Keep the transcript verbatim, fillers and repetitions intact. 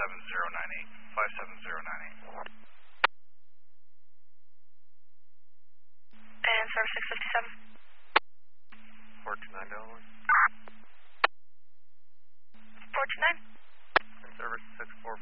seven zero nine eight. five seven zero nine eight. And service six fifty-seven. four two nine Delaware. four two nine. And service six four